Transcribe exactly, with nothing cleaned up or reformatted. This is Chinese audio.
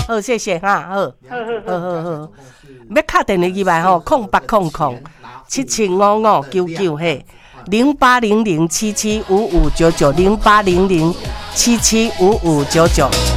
好，谢谢哈，好， 好好好好，要敲电话去吧吼，空八空空七七五五九九嘿，零八零零七七五五九九零八零零七七五五九九。